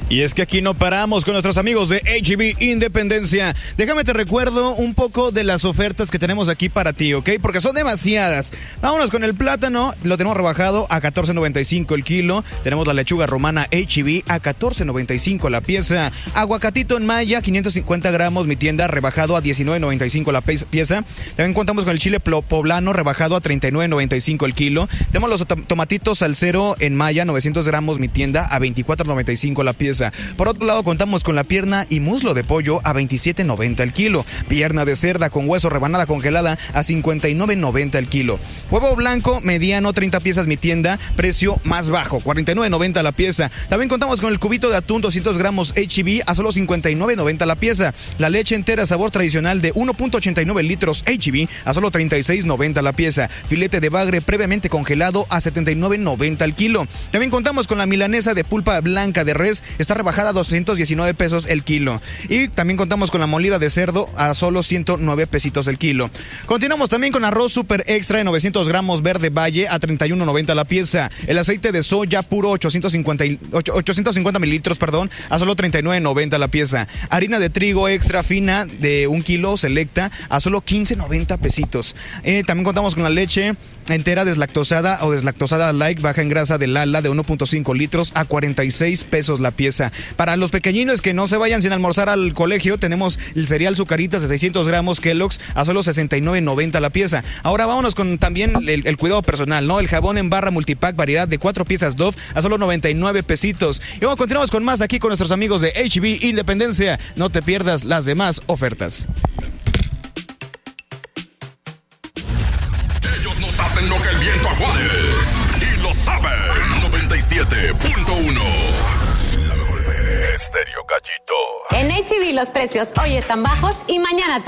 Y es que aquí no paramos con nuestros amigos de H-E-B Independencia. Déjame te recuerdo un poco de las ofertas que tenemos aquí para ti, ¿ok? Porque son demasiadas. Vámonos con el plátano, lo tenemos rebajado a $14.95 el kilo. Tenemos la lechuga romana H-E-B a $14.95 la pieza. Aguacatito en malla, 550 gramos, mi tienda, rebajado a $19.95 la pieza. También contamos con el chile poblano, rebajado a $39.95 el kilo. Tenemos los tomatitos salsero en malla, 900 gramos, mi tienda, a $24.95 la pieza. Por otro lado, contamos con la pierna y muslo de pollo a $27.90 el kilo. Pierna de cerda con hueso rebanada congelada a $59.90 el kilo. Huevo blanco mediano, 30 piezas, mi tienda, precio más bajo, $49.90 la pieza. También contamos con el cubito de atún, 200 gramos H-E-B a solo $59.90 la pieza. La leche entera sabor tradicional de 1.89 litros H-E-B a solo $36.90 la pieza. Filete de bagre previamente congelado a $79.90 el kilo. También contamos con la milanesa de pulpa blanca de res, está rebajada a 219 pesos el kilo. Y también contamos con la molida de cerdo a solo 109 pesitos el kilo. Continuamos también con arroz super extra de 900 gramos verde valle a $31.90 la pieza. El aceite de soya puro 850 mililitros, a solo $39.90 la pieza. Harina de trigo extra fina de 1 kilo selecta a solo $15.90 pesitos. También contamos con la leche entera deslactosada o deslactosada light baja en grasa de Lala de 1.5 litros a 46 pesos la pieza. Para los pequeñinos que no se vayan sin almorzar al colegio, tenemos el cereal Zucaritas de 600 gramos Kellogg's a solo $69.90 la pieza. Ahora vámonos con también el cuidado personal, ¿no? El jabón en barra multipack variedad de 4 piezas Dove a solo 99 pesitos. Y bueno, continuamos con más aquí con nuestros amigos de H-E-B Independencia. No te pierdas las demás ofertas. Hacen lo que el viento a Juárez y lo saben. 97.1 La mejor FM Estéreo Cachito. En H-E-B los precios hoy están bajos y mañana también.